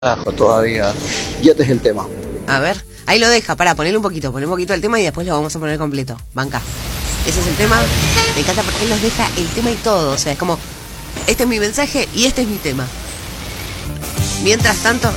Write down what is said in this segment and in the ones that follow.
Carajo, todavía. Y este es el tema. A ver, ahí lo deja, poner un poquito el tema y después lo vamos a poner completo. Banca. Ese es el tema. Me encanta porque él nos deja el tema y todo. O sea, es como, este es mi mensaje y este es mi tema. Mientras tanto,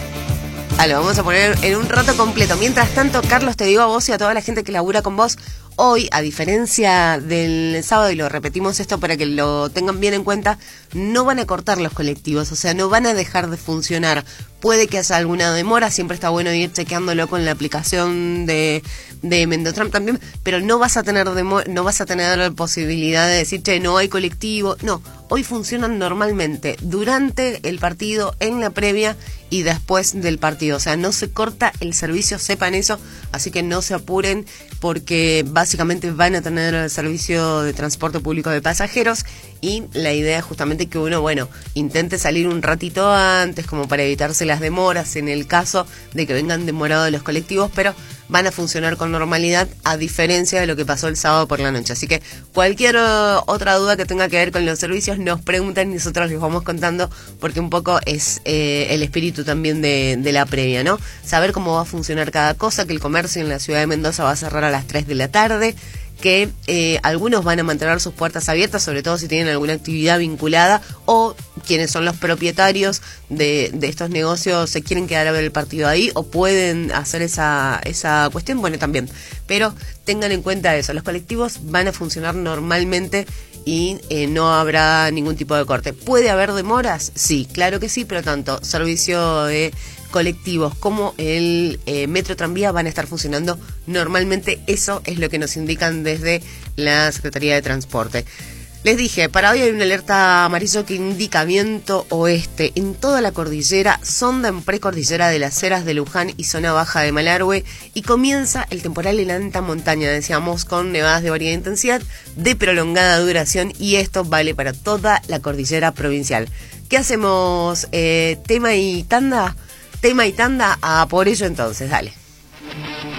lo vamos a poner en un rato completo. Mientras tanto, Carlos, te digo a vos y a toda la gente que labura con vos, hoy, a diferencia del sábado, y lo repetimos esto para que lo tengan bien en cuenta, no van a cortar los colectivos, o sea, no van a dejar de funcionar. Puede que haya alguna demora, siempre está bueno ir chequeándolo con la aplicación de Mendotram también, pero no vas a tener no vas a tener la posibilidad de decir, che, no hay colectivo. No, hoy funcionan normalmente durante el partido, en la previa y después del partido. O sea, no se corta el servicio, sepan eso, así que no se apuren porque básicamente van a tener el servicio de transporte público de pasajeros y la idea es justamente que uno, intente salir un ratito antes como para evitarse las demoras en el caso de que vengan demorados los colectivos, pero van a funcionar con normalidad a diferencia de lo que pasó el sábado por la noche. Así que cualquier otra duda que tenga que ver con los servicios nos preguntan y nosotros les vamos contando porque un poco es el espíritu también de la previa, ¿no? Saber cómo va a funcionar cada cosa, que el comercio en la ciudad de Mendoza va a cerrar a las 3 de la tarde, que algunos van a mantener sus puertas abiertas, sobre todo si tienen alguna actividad vinculada o quienes son los propietarios de estos negocios se quieren quedar a ver el partido ahí o pueden hacer esa cuestión, también. Pero tengan en cuenta eso, los colectivos van a funcionar normalmente y no habrá ningún tipo de corte. ¿Puede haber demoras? Sí, claro que sí, pero tanto servicio de colectivos como el metro tranvía van a estar funcionando normalmente. Eso es lo que nos indican desde la Secretaría de Transporte. Les dije, para hoy hay una alerta amarillo que indica viento oeste en toda la cordillera, sonda en precordillera de las Heras de Luján y zona baja de Malargüe, y comienza el temporal en la alta montaña, decíamos, con nevadas de variada intensidad, de prolongada duración, y esto vale para toda la cordillera provincial. ¿Qué hacemos? ¿Tema y tanda? Tema y tanda, por ello entonces, dale.